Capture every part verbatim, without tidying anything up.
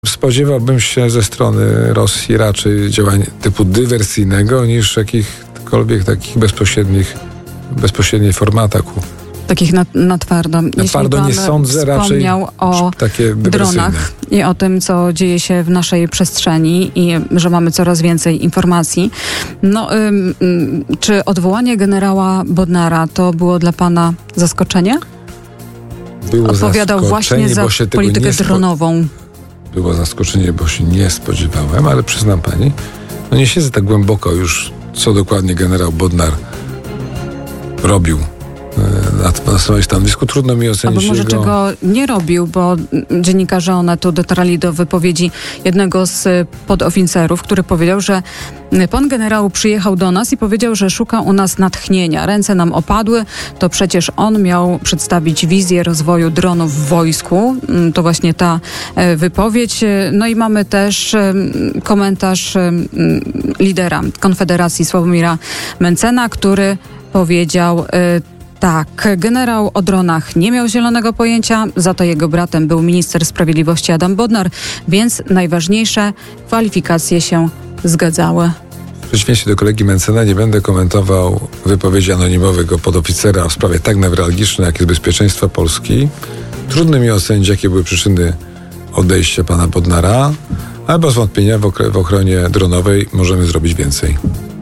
Spodziewałbym się ze strony Rosji raczej działań typu dywersyjnego niż jakichkolwiek takich bezpośrednich, bezpośredniej formy ataku. Takich na, na twardo. Na Jeśli twardo pan nie sądzę, wspomniał raczej o takie dronach i o tym, co dzieje się w naszej przestrzeni i że mamy coraz więcej informacji. No, ym, ym, czy odwołanie generała Bodnara to było dla pana zaskoczenie? Było Odpowiadał właśnie za politykę spo... dronową. Było zaskoczenie, bo się nie spodziewałem, ale przyznam pani, no nie siedzę tak głęboko już, co dokładnie generał Bodnar robił na, na swoim stanowisku. Trudno mi ocenić Albo może jego... czego nie robił, bo dziennikarze Onetu dotarli do wypowiedzi jednego z podoficerów, który powiedział, że pan generał przyjechał do nas i powiedział, że szuka u nas natchnienia. Ręce nam opadły, to przecież on miał przedstawić wizję rozwoju dronów w wojsku. To właśnie ta wypowiedź. No i mamy też komentarz lidera Konfederacji Sławomira Mencena, który powiedział tak, generał o dronach nie miał zielonego pojęcia, za to jego bratem był minister sprawiedliwości Adam Bodnar, więc najważniejsze kwalifikacje się zgadzały. W przeciwieństwie do kolegi Mencena nie będę komentował wypowiedzi anonimowego podoficera w sprawie tak newralgicznej, jak jest bezpieczeństwo Polski. Trudno mi ocenić, jakie były przyczyny odejścia pana Bodnara, ale bez wątpienia w, okre- w ochronie dronowej możemy zrobić więcej.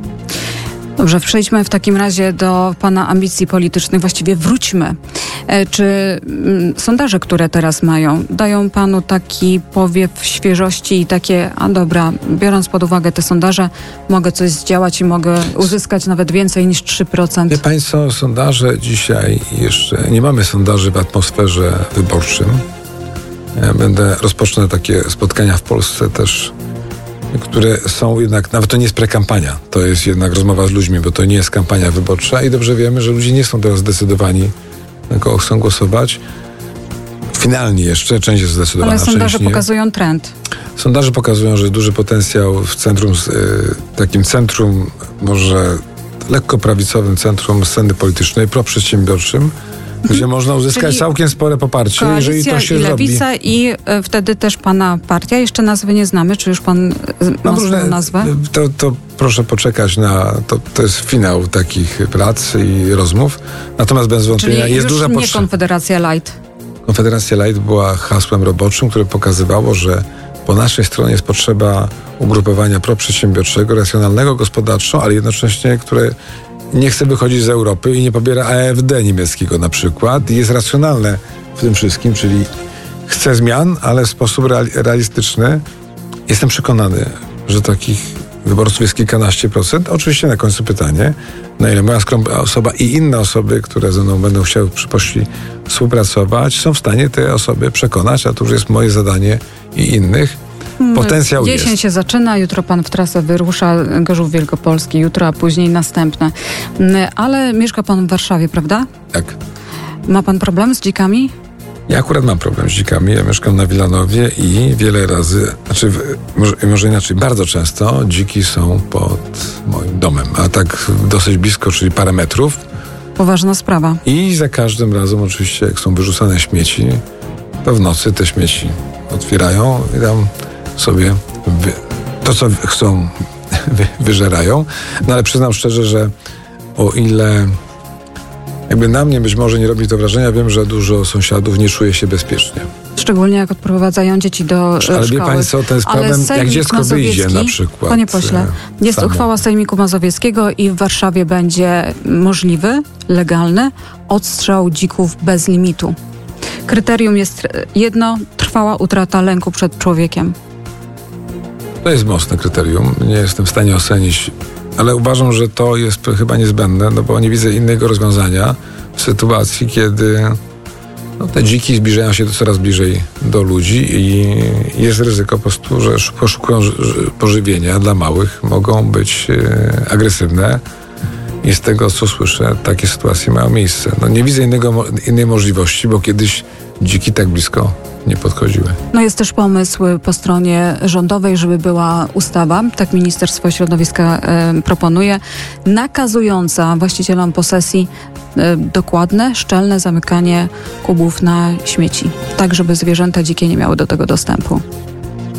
Dobrze, przejdźmy w takim razie do pana ambicji politycznych. Właściwie wróćmy. E, czy m, sondaże, które teraz mają, dają panu taki powiew świeżości i takie, a dobra, biorąc pod uwagę te sondaże, mogę coś zdziałać i mogę uzyskać nawet więcej niż trzy procent? Wie państwo, sondaże dzisiaj jeszcze, nie mamy sondaży w atmosferze wyborczym. Ja będę, rozpocznę takie spotkania w Polsce też, które są jednak, nawet to nie jest prekampania, to jest jednak rozmowa z ludźmi, bo to nie jest kampania wyborcza i dobrze wiemy, że ludzie nie są teraz zdecydowani, na kogo chcą głosować. Finalnie jeszcze część jest zdecydowana. Ale sondaże część nie. pokazują trend. Sondaże pokazują, że duży potencjał w centrum, takim centrum, może lekko prawicowym centrum sceny politycznej, proprzedsiębiorczym, gdzie można uzyskać Czyli całkiem spore poparcie, jeżeli to się i zrobi. Lewica i y, wtedy też pana partia. Jeszcze nazwy nie znamy. Czy już pan y, ma No, swoją nazwę? To, to proszę poczekać na... To, to jest finał takich prac i rozmów. Natomiast bez wątpienia Czyli jest już duża nie potrzeba. Konfederacja Light. Konfederacja Light była hasłem roboczym, które pokazywało, że po naszej stronie jest potrzeba ugrupowania proprzedsiębiorczego, racjonalnego gospodarczo, ale jednocześnie, które nie chce wychodzić z Europy i nie pobiera A F D niemieckiego na przykład i jest racjonalne w tym wszystkim, czyli chce zmian, ale w sposób realistyczny. Jestem przekonany, że takich wyborców jest kilkanaście procent. Oczywiście na końcu pytanie, na ile moja skromna osoba i inne osoby, które ze mną będą chciały w przyszłości współpracować, są w stanie te osoby przekonać, a to już jest moje zadanie i innych. Potencjał jest. Jesień się zaczyna, jutro pan w trasę wyrusza, Gorzów Wielkopolski, jutro, a później następne. Ale mieszka pan w Warszawie, prawda? Tak. Ma pan problem z dzikami? Ja akurat mam problem z dzikami. Ja mieszkam na Wilanowie i wiele razy, znaczy może, może inaczej, bardzo często dziki są pod moim domem, a tak dosyć blisko, czyli parę metrów. Poważna sprawa. I za każdym razem oczywiście, jak są wyrzucane śmieci, to w nocy te śmieci otwierają i tam sobie wy, to, co chcą, wy, wyżerają. No ale przyznam szczerze, że o ile jakby na mnie być może nie robi to wrażenia, wiem, że dużo sąsiadów nie czuje się bezpiecznie. Szczególnie jak odprowadzają dzieci do ale szkoły. Ale wie pani co, to jest problem, jak dziecko wyjdzie na przykład. Panie pośle, jest samo. uchwała Sejmiku Mazowieckiego i w Warszawie będzie możliwy, legalny odstrzał dzików bez limitu. Kryterium jest jedno, trwała utrata lęku przed człowiekiem. To jest mocne kryterium. Nie jestem w stanie ocenić, ale uważam, że to jest chyba niezbędne, no bo nie widzę innego rozwiązania w sytuacji, kiedy no, te dziki zbliżają się coraz bliżej do ludzi i jest ryzyko po prostu, że poszukują pożywienia dla małych, mogą być e, agresywne i z tego, co słyszę, takie sytuacje mają miejsce. No, nie widzę innego, innej możliwości, bo kiedyś dziki tak blisko nie podchodziły. No jest też pomysł po stronie rządowej, żeby była ustawa, tak Ministerstwo Środowiska y, proponuje, nakazująca właścicielom posesji y, dokładne, szczelne zamykanie kubów na śmieci, tak żeby zwierzęta dzikie nie miały do tego dostępu.